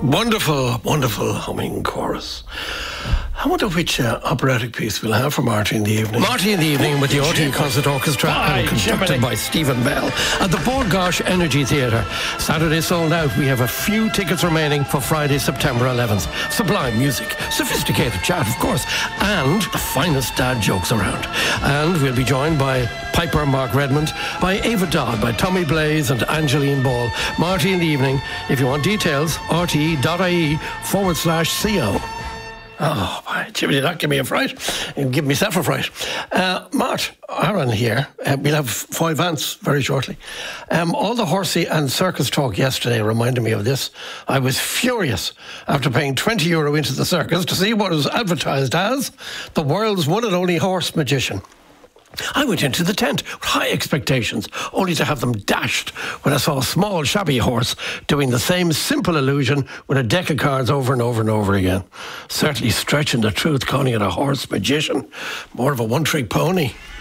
Wonderful, wonderful humming chorus. I wonder which operatic piece we'll have for Marty in the evening. Marty in the evening with the RTÉ Concert Orchestra and conducted by Stephen Bell at the Bord Gáis Energy Theatre. Saturday sold out. We have a few tickets remaining for Friday, September 11th. Sublime music, sophisticated chat, of course, and the finest dad jokes around. And we'll be joined by Piper Mark Redmond, by Ava Dodd, by Tommy Blaze and Angeline Ball. Marty in the evening. If you want details, rte.ie/CO. Oh, my Jimmy, that give me a fright. Give myself a fright. Mart, Aaron here. We'll have Foy Vance very shortly. All the horsey and circus talk yesterday reminded me of this. I was furious after paying €20 into the circus to see what was advertised as the world's one and only horse magician. I went into the tent with high expectations, only to have them dashed when I saw a small, shabby horse doing the same simple illusion with a deck of cards over and over and over again. Certainly stretching the truth, calling it a horse magician. More of a one-trick pony.